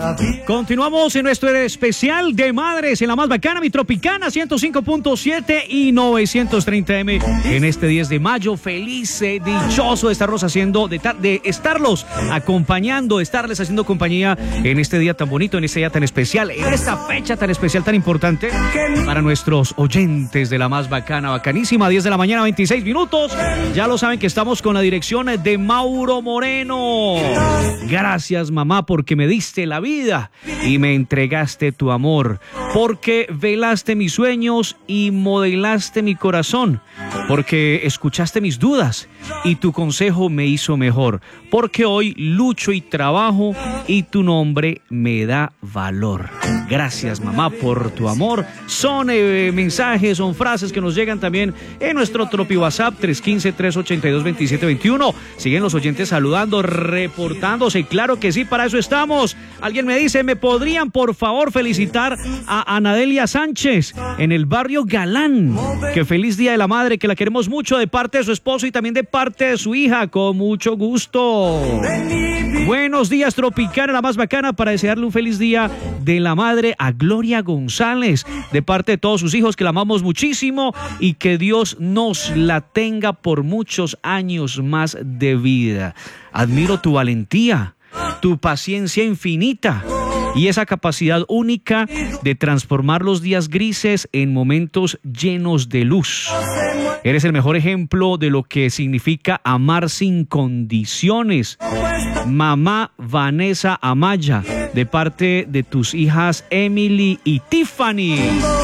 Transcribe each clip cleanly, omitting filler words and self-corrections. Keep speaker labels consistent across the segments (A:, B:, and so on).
A: Continuamos en nuestro especial de madres en la más bacana, mi Tropicana 105.7 y 930M. En este 10 de mayo, feliz, dichoso de estarlos haciendo, de estarlos acompañando, de estarles haciendo compañía en este día tan bonito, en este día tan especial, en esta fecha tan especial, tan importante para nuestros oyentes de la más bacana, bacanísima, 10 de la mañana, 26 minutos. Ya lo saben que estamos con la dirección de Mauro Moreno. Gracias, mamá, porque me diste la vida y me entregaste tu amor, porque velaste mis sueños y modelaste mi corazón, porque escuchaste mis dudas y tu consejo me hizo mejor, porque hoy lucho y trabajo y tu nombre me da valor. Gracias, mamá, por tu amor. Son mensajes, son frases que nos llegan también en nuestro Tropi WhatsApp 315-382-2721. Siguen los oyentes saludando, reportándose, y claro que sí, para eso estamos. Alguien me dice, ¿me podrían por favor felicitar a Anadelia Sánchez en el barrio Galán? Que feliz Día de la Madre, que la queremos mucho, de parte de su esposo y también de parte de su hija, con mucho gusto. Buenos días, Tropicana, la más bacana, para desearle un feliz Día de la Madre a Gloria González, de parte de todos sus hijos, que la amamos muchísimo y que Dios nos la tenga por muchos años más de vida. Admiro tu valentía, tu paciencia infinita y esa capacidad única de transformar los días grises en momentos llenos de luz. Eres el mejor ejemplo de lo que significa amar sin condiciones. Mamá Vanessa Amaya, de parte de tus hijas Emily y Tiffany.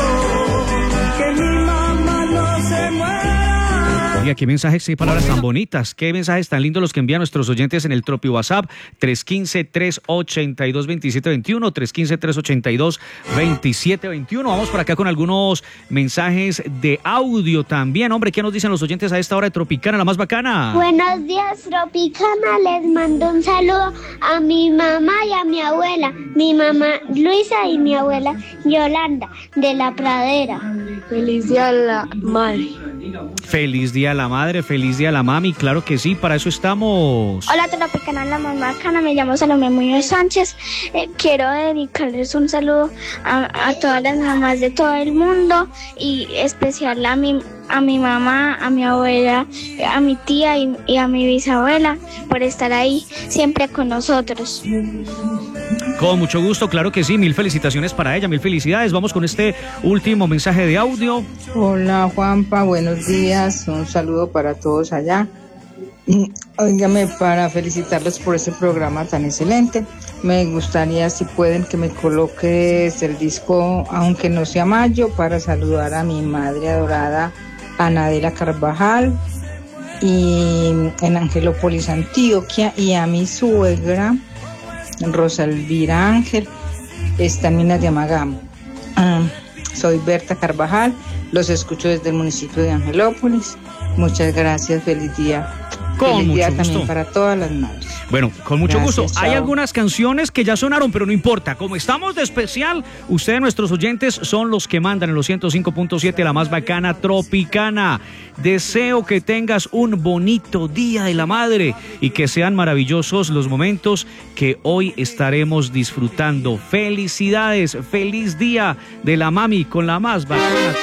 A: Oiga, qué mensajes, qué palabras tan bonitas, qué mensajes tan lindos los que envían nuestros oyentes en el Tropi WhatsApp 315-382-2721, 315-382-2721. Vamos por acá con algunos mensajes de audio también. Hombre, ¿qué nos dicen los oyentes a esta hora de Tropicana, la más bacana?
B: Buenos días, Tropicana. Les mando un saludo a mi mamá y a mi abuela. Mi mamá Luisa y mi abuela Yolanda, de La Pradera.
C: Feliz Día a la Madre.
A: Feliz Día a la Madre, feliz Día a la Mami, claro que sí, para eso estamos.
B: Hola, Tropicana, la más bacana, me llamo Salomé Muñoz Sánchez. Quiero dedicarles un saludo a todas las mamás de todo el mundo y especial a mi mamá, a mi abuela, a mi tía y a mi bisabuela por estar ahí siempre con nosotros.
A: Con mucho gusto, claro que sí, mil felicitaciones para ella, mil felicidades. Vamos con este último mensaje de audio.
D: Hola, Juanpa, buenos días, un saludo para todos allá. Óigame, para felicitarlos por este programa tan excelente, me gustaría, si pueden, que me coloques el disco Aunque no sea mayo, para saludar a mi madre adorada Anadela Carvajal y en Angelópolis, Antioquia, y a mi suegra Rosa Elvira Ángel, Estamina de Amagam. Soy Berta Carvajal, los escucho desde el municipio de Angelópolis. Muchas gracias, feliz día.
A: Con
D: feliz día
A: mucho
D: también
A: gusto
D: para todas las madres.
A: Bueno, con mucho
D: Gracias,
A: gusto. Hay
D: chao.
A: algunas canciones que ya sonaron, pero no importa. Como estamos de especial, ustedes, nuestros oyentes, son los que mandan en los 105.7, la más bacana Tropicana. Deseo que tengas un bonito Día de la Madre y que sean maravillosos los momentos que hoy estaremos disfrutando. Felicidades, feliz Día de la Mami con la más bacana